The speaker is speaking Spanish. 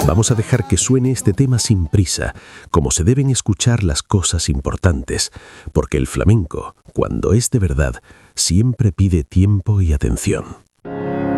Vamos a dejar que suene este tema sin prisa, como se deben escuchar las cosas importantes, porque el flamenco, cuando es de verdad, siempre pide tiempo y atención.